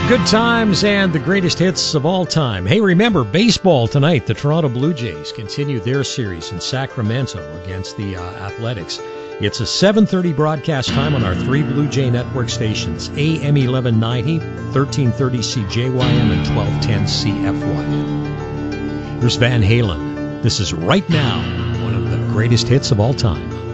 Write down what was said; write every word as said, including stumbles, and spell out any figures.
Good times and the greatest hits of all time. Hey, remember, baseball tonight. The Toronto Blue Jays continue their series in Sacramento against the uh, Athletics. It's a seven thirty broadcast time on our three Blue Jay network stations, A M eleven ninety, thirteen thirty C J Y M, and twelve ten C F Y M. Here's Van Halen. This is Right Now, one of the greatest hits of all time.